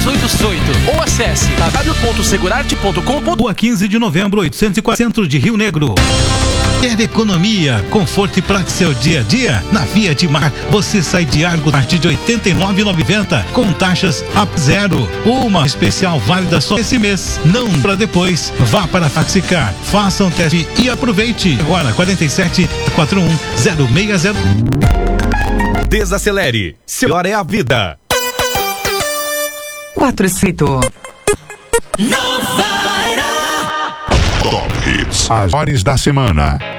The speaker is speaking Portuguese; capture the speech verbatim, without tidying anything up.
oito oito ou acesse w w w ponto segurarte ponto com. Rua quinze de novembro, oitocentos e quatro, centro de Rio Negro. Quer economia, conforto e prática seu dia a dia? Na Fiat Mar, você sai de Argo a partir de oitenta e nove reais e noventa centavos com taxas a zero. Uma especial válida só esse mês. Não para depois. Vá para a Faxicar, faça um teste e aproveite. Agora, quarenta e sete, quarenta e um, zero seis zero. Desacelere. Seu hora é a vida. Quatrocito. Top Hits. As horas da semana.